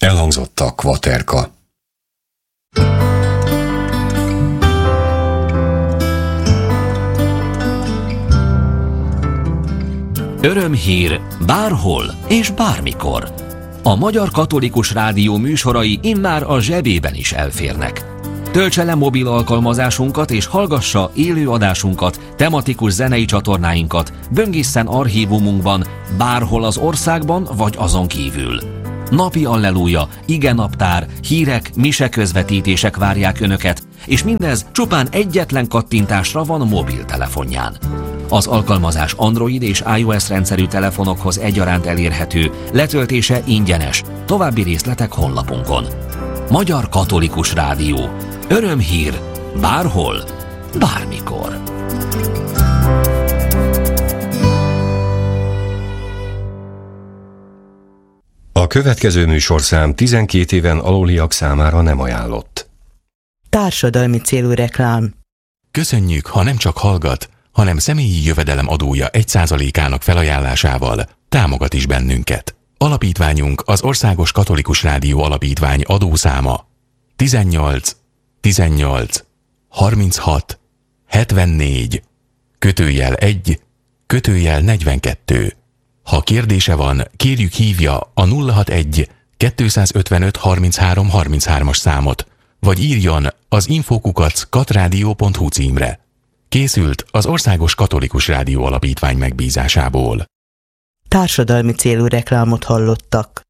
Elhangzott a Kvaterka. Örömhír bárhol és bármikor. A Magyar Katolikus Rádió műsorai immár a zsebében is elférnek. Töltse le mobil alkalmazásunkat és hallgassa élő adásunkat, tematikus zenei csatornáinkat, böngészen archívumunkban, bárhol az országban vagy azon kívül. Napi alleluja, igenaptár, hírek, miseközvetítések várják Önöket, és mindez csupán egyetlen kattintásra van mobiltelefonján. Az alkalmazás Android és iOS rendszerű telefonokhoz egyaránt elérhető, letöltése ingyenes, további részletek honlapunkon. Magyar Katolikus Rádió. Örömhír bárhol, bármikor. A következő műsorszám 12 éven aluliak számára nem ajánlott. Társadalmi célú reklám. Köszönjük, ha nem csak hallgat, hanem személyi jövedelem adója 1%-ának felajánlásával támogat is bennünket. Alapítványunk az Országos Katolikus Rádió Alapítvány adószáma 18 18 36 74 /1 /42. Ha kérdése van, kérjük hívja a 061 255 33 33-as számot, vagy írjon az info@katradio.hu címre. Készült az Országos Katolikus Rádió Alapítvány megbízásából. Társadalmi célú reklámot hallottak.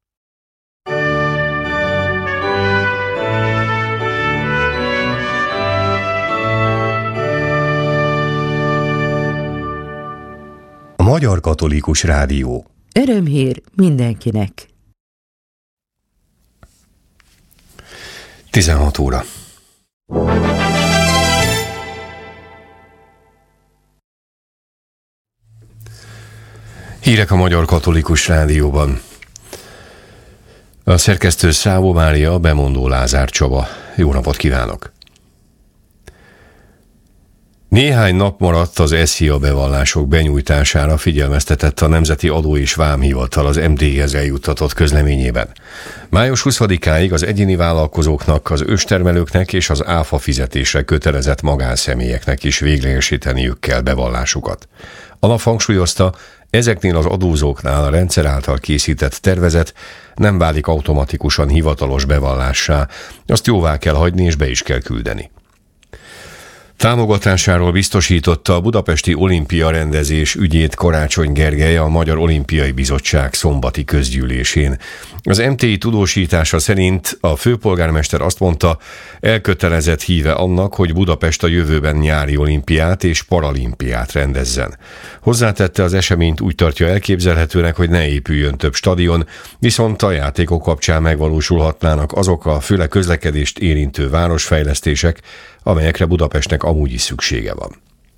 A Magyar Katolikus Rádió. Örömhír mindenkinek. 16 óra. Hírek a Magyar Katolikus Rádióban. A szerkesztő Szávó Mária, bemondó Lázár Csaba. Jó napot kívánok! Néhány nap maradt az SZIA bevallások benyújtására, figyelmeztetett a Nemzeti Adó és Vámhivatal az MD-hez eljuttatott közleményében. Május 20-áig az egyéni vállalkozóknak, az őstermelőknek és az áfa fizetésre kötelezett magánszemélyeknek is véglegesíteniük kell bevallásukat. A nap hangsúlyozta, ezeknél az adózóknál a rendszer által készített tervezet nem válik automatikusan hivatalos bevallássá, azt jóvá kell hagyni és be is kell küldeni. Támogatásáról biztosította a budapesti olimpia rendezés ügyét Karácsony Gergely, a Magyar Olimpiai Bizottság szombati közgyűlésén. Az MTI tudósítása szerint a főpolgármester azt mondta, elkötelezett híve annak, hogy Budapest a jövőben nyári olimpiát és paralimpiát rendezzen. Hozzátette, az eseményt úgy tartja elképzelhetőnek, hogy ne épüljön több stadion, viszont a játékok kapcsán megvalósulhatnának azok a főleg közlekedést érintő városfejlesztések, amelyekre Budapestnek amúgy is szüksége van.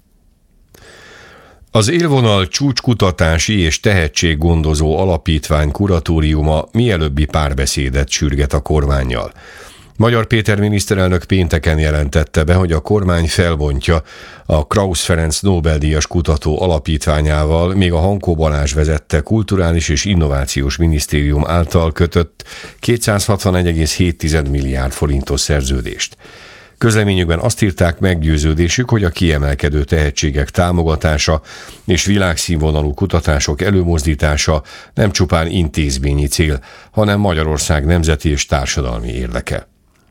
Az Élvonal Csúcskutatási és Tehetséggondozó Alapítvány kuratóriuma mielőbbi párbeszédet sürget a kormánnyal. Magyar Péter miniszterelnök pénteken jelentette be, hogy a kormány felbontja a Krausz Ferenc Nobel-díjas kutató alapítványával még a Hankó Balázs vezette Kulturális és Innovációs Minisztérium által kötött 261,7 milliárd forintos szerződést. Közleményükben azt írták, meggyőződésük, hogy a kiemelkedő tehetségek támogatása és világszínvonalú kutatások előmozdítása nem csupán intézményi cél, hanem Magyarország nemzeti és társadalmi érdeke.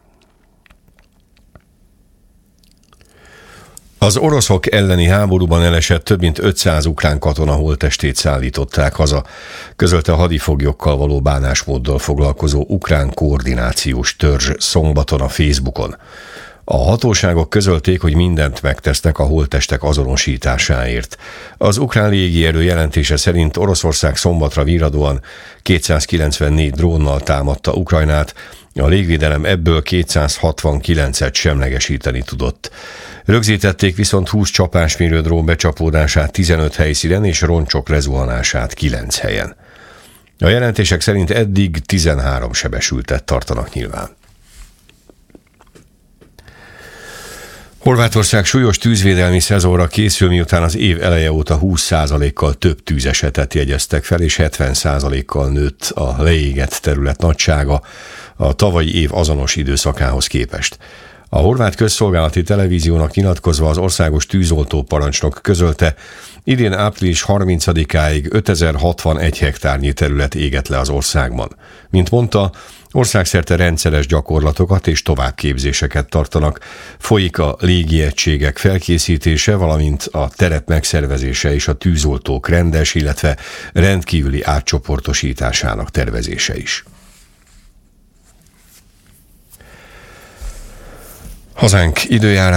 Az oroszok elleni háborúban elesett több mint 500 ukrán katona holttestét szállították haza, közölte a hadifoglyokkal való bánásmóddal foglalkozó ukrán koordinációs törzs szombaton a Facebookon. A hatóságok közölték, hogy mindent megtesznek a holttestek azonosításáért. Az ukrán légierő jelentése szerint Oroszország szombatra virradóan 294 drónnal támadta Ukrajnát, a légvédelem ebből 269-et semlegesíteni tudott. Rögzítették viszont 20 csapásmérő drón becsapódását 15 helyszínen és roncsok lezuhanását 9 helyen. A jelentések szerint eddig 13 sebesültet tartanak nyilván. Horvátország súlyos tűzvédelmi szezonra készül, miután az év eleje óta 20%-kal több tűzesetet jegyeztek fel, és 70%-kal nőtt a leégett terület nagysága a tavalyi év azonos időszakához képest. A horvát közszolgálati televíziónak nyilatkozva az országos tűzoltó parancsnok közölte, idén április 30-áig 5061 hektárnyi terület égett le az országban. Mint mondta, országszerte rendszeres gyakorlatokat és továbbképzéseket tartanak, folyik a légiegységek felkészítése, valamint a terep megszervezése és a tűzoltók rendes, illetve rendkívüli átcsoportosításának tervezése is. Hazánk időjárás